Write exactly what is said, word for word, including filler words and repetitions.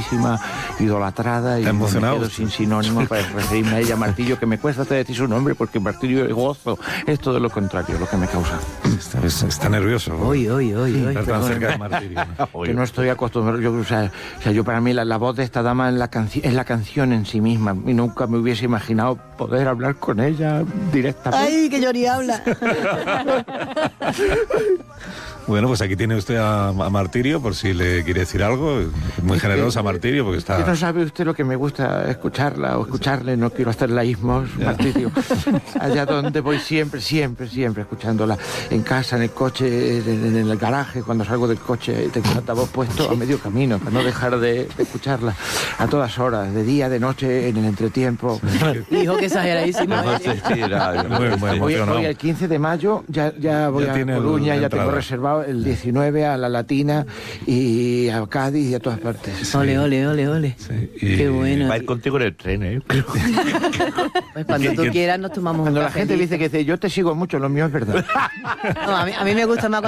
queridísima, idolatrada, y me quedo sin sinónimo para referirme a ella, Martirio, que me cuesta hasta decir su nombre, porque Martirio es gozo, es todo lo contrario, lo que me causa. Está, está nervioso. Hoy, hoy, hoy, hoy. Estar tan cerca de Martirio. Que no estoy acostumbrado. Yo, o sea, o sea, yo para mí la, la voz de esta dama es la, canci- es la canción en sí misma, y nunca me hubiese imaginado poder hablar con ella directamente. ¡Ay, que Johnny habla! Bueno, pues aquí tiene usted a, a Martirio, por si le quiere decir algo. Es muy generosa Martirio, porque está... Que no sabe usted lo que me gusta escucharla o escucharle, no quiero hacer laísmos, Martirio. Allá donde voy siempre, siempre, siempre escuchándola. En casa, en el coche, en, en el garaje, cuando salgo del coche, tengo el altavoz puesto a medio camino, para no dejar de, de escucharla a todas horas, de día, de noche, en el entretiempo. Hijo, que exageradísimo. Hoy, hoy el quince de mayo ya, ya voy Ya a tiene Coruña, el- ya entrada. tengo reservado el diecinueve a La Latina y a Cádiz y a todas partes. Ole, ole, ole, ole. Sí, y- Qué bueno. Va a ir contigo en el tren, ¿eh? Pues cuando tú quieras nos tomamos Cuando un la gente cafelito. dice que dice, yo te sigo mucho, lo mío es verdad. No, a, mí, a mí me gusta más cuando